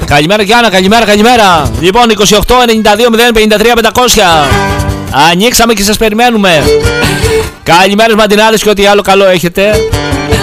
Καλημέρα Γιάννα, καλημέρα. Λοιπόν, 28, 92, 0, 53, 500. Ανοίξαμε και σας περιμένουμε. Καλημέρες μαντινάδες και ό,τι άλλο καλό έχετε.